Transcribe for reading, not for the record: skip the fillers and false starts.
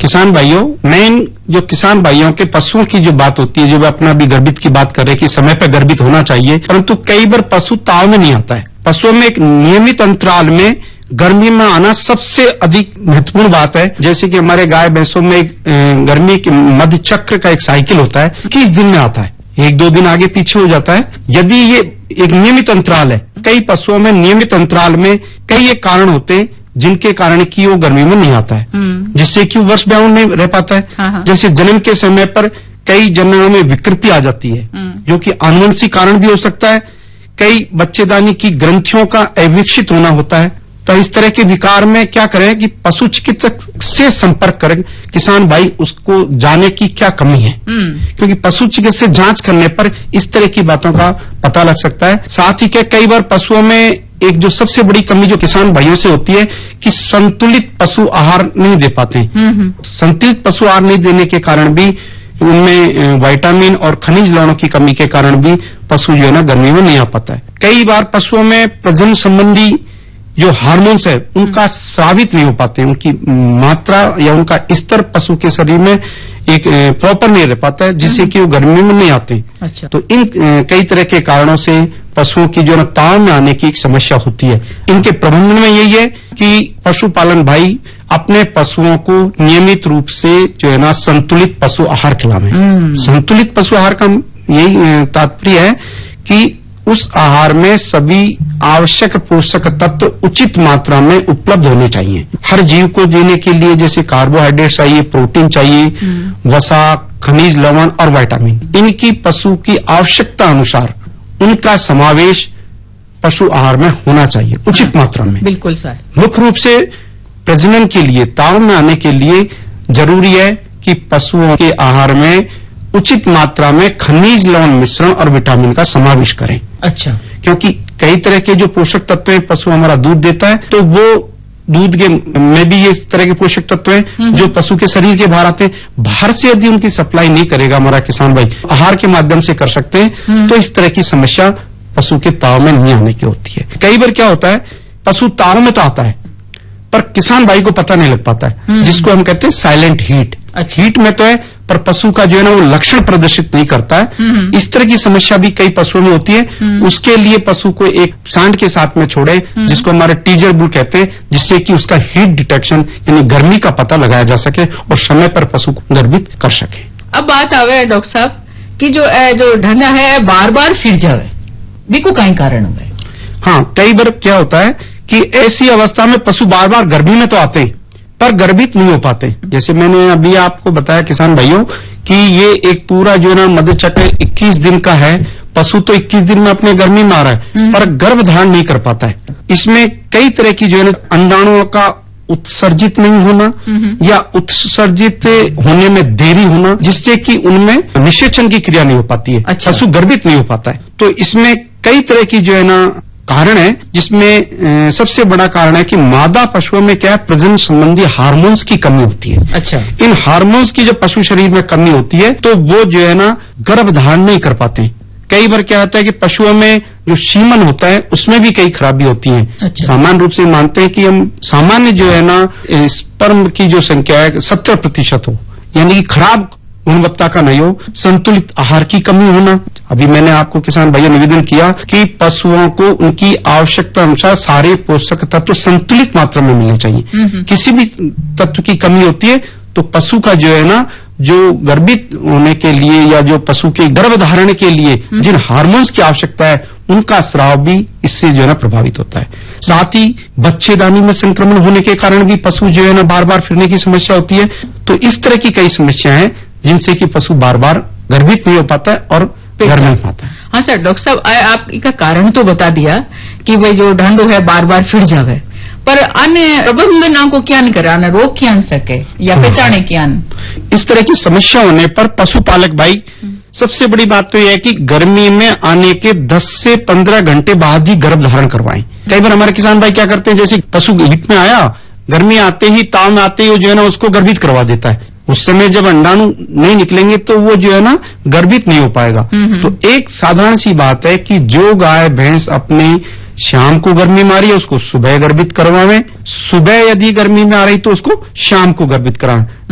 किसान भाइयों, मेन जो किसान भाइयों के पशुओं की जो बात होती है, जो वे अपना भी गर्भित की बात कर रहे हैं कि समय पर गर्भित होना चाहिए, परंतु कई बार पशु ताव में नहीं आता है। पशुओं में एक नियमित अंतराल में गर्मी में आना सबसे अधिक महत्वपूर्ण बात है। जैसे कि हमारे गाय भैंसों में एक गर्मी के मध्य चक्र का एक साइकिल होता है, 21 दिन में आता है, 1-2 दिन आगे पीछे हो जाता है। यदि ये एक नियमित अंतराल है, कई पशुओं में नियमित अंतराल में कई एक कारण होते हैं जिनके कारण की वो गर्मी में नहीं आता है, जिससे कि वर्ष बाउंड नहीं रह पाता है। जैसे जन्म के समय पर कई जन्मों में विकृति आ जाती है, जो कि आनुवंशिक कारण भी हो सकता है। कई बच्चेदानी की ग्रंथियों का अविकसित होना होता है। तो इस तरह के विकार में क्या करें कि पशु चिकित्सक से संपर्क करें, किसान भाई उसको जाने की क्या कमी है, क्योंकि पशु चिकित्सक जांच करने पर इस तरह की बातों का पता लग सकता है। साथ ही कई बार पशुओं में एक जो सबसे बड़ी कमी जो किसान भाइयों से होती है कि संतुलित पशु आहार नहीं दे पाते हैं। संतुलित पशु आहार नहीं देने के कारण भी उनमें विटामिन और खनिज लवणों की कमी के कारण भी पशु जो है ना गर्मी में नहीं आ पाता है। कई बार पशुओं में प्रजनन संबंधी जो हार्मोन्स है उनका स्रावित नहीं हो पाते, उनकी मात्रा या उनका स्तर पशु के शरीर में एक प्रॉपर नहीं रह पाता है, जिससे कि वो गर्मी में नहीं आते। अच्छा। तो इन कई तरह के कारणों से पशुओं की जो है ताव में आने की एक समस्या होती है। इनके प्रबंधन में यही है कि पशुपालन भाई अपने पशुओं को नियमित रूप से जो है ना संतुलित पशु आहार खिलावें। संतुलित पशु आहार का यही तात्पर्य है कि उस आहार में सभी आवश्यक पोषक तत्व उचित मात्रा में उपलब्ध होने चाहिए। हर जीव को जीने के लिए जैसे कार्बोहाइड्रेट चाहिए, प्रोटीन चाहिए, वसा, खनिज लवण और विटामिन, इनकी पशु की आवश्यकता अनुसार उनका समावेश पशु आहार में होना चाहिए उचित मात्रा में। बिल्कुल सर। मुख्य रूप से प्रजनन के लिए, ताव में आने के लिए जरूरी है कि पशुओं के आहार में उचित मात्रा में खनिज लवण मिश्रण और विटामिन का समावेश करें। अच्छा। क्योंकि कई तरह के जो पोषक तत्व हैं, पशु हमारा दूध देता है, तो वो दूध के में भी ये इस तरह के पोषक तत्व हैं जो पशु के शरीर के बाहर आते हैं। बाहर से यदि उनकी सप्लाई नहीं करेगा हमारा किसान भाई, आहार के माध्यम से कर सकते हैं, तो इस तरह की समस्या पशु के ताव में नहीं आने की होती है। कई बार क्या होता है, पशु ताव में तो आता है पर किसान भाई को पता नहीं लग पाता है, जिसको हम कहते हैं साइलेंट हीट। हीट में तो है पर पशु का जो है ना वो लक्षण प्रदर्शित नहीं करता है। इस तरह की समस्या भी कई पशुओं में होती है। उसके लिए पशु को एक सांड के साथ में छोड़े, जिसको हमारे टीजर बुल कहते हैं, जिससे कि उसका हीट डिटेक्शन यानी गर्मी का पता लगाया जा सके और समय पर पशु को गर्भित कर सके। अब बात आवे डॉक्टर साहब कि जो ढंगा है बार बार फिर जावे, बिको कहीं कारण हुए। हाँ, कई बार क्या होता है कि ऐसी अवस्था में पशु बार बार गर्मी में तो आते हैं पर गर्भित नहीं हो पाते। जैसे मैंने अभी आपको बताया किसान भाइयों कि ये एक पूरा जो है ना मध्य चक्र 21 दिन का है। पशु तो 21 दिन में अपने गर्मी में आ रहा है पर गर्भ धारण नहीं कर पाता है। इसमें कई तरह की जो है ना अंडाणुओं का उत्सर्जित नहीं होना या उत्सर्जित होने में देरी होना, जिससे कि उनमें निषेचन की क्रिया नहीं हो पाती है। अच्छा। पशु गर्भित नहीं हो पाता है। तो इसमें कई तरह की जो है ना कारण है, जिसमें सबसे बड़ा कारण है कि मादा पशुओं में क्या है, प्रजनन संबंधी हार्मोन्स की कमी होती है। अच्छा। इन हार्मोन्स की जब पशु शरीर में कमी होती है तो वो जो है ना गर्भ धारण नहीं कर पाते। कई बार क्या होता है कि पशुओं में जो सीमन होता है उसमें भी कई खराबी होती है। अच्छा। सामान्य रूप से मानते हैं कि हम सामान्य जो है ना स्पर्म की जो संख्या है 70% हो, यानी कि खराब गुणवत्ता का नहीं हो। संतुलित आहार की कमी होना, अभी मैंने आपको किसान भाइयों निवेदन किया कि पशुओं को उनकी आवश्यकता अनुसार सारे पोषक तत्व संतुलित मात्रा में मिलने चाहिए। किसी भी तत्व की कमी होती है तो पशु का जो है ना जो गर्भित होने के लिए या जो पशु के गर्भ धारण के लिए जिन हार्मोन्स की आवश्यकता है उनका स्राव भी इससे जो है ना प्रभावित होता है। साथ ही बच्चेदानी में संक्रमण होने के कारण भी पशु जो है ना बार बार फिरने की समस्या होती है। तो इस तरह की कई समस्याएं हैं जिनसे कि पशु बार बार गर्भित नहीं हो पाता है और घर नहीं पाता है। हाँ सर, डॉक्टर साहब आप इसका कारण तो बता दिया कि भाई जो ढंडो है बार बार फिर जावे, पर अन्य प्रबंधन को क्या कराना, रोक क्या सके या पहचाने क्या? इस तरह की समस्या होने पर पशुपालक भाई सबसे बड़ी बात तो यह है कि गर्मी में आने के 10 से 15 घंटे बाद ही गर्भ धारण करवाएं। कई बार हमारे किसान भाई क्या करते हैं, जैसे पशु हीट में आया, गर्मी आते ही ताव में आते ही वो जो है ना उसको गर्भित करवा देता है। उस समय जब अंडाणु नहीं निकलेंगे तो वो जो है ना गर्भित नहीं हो पाएगा। तो एक साधारण सी बात है कि जो गाय भैंस अपने शाम को गर्मी में आ रही है उसको सुबह गर्भित करवाएं, सुबह यदि गर्मी में आ रही तो उसको शाम को गर्भित कराएं।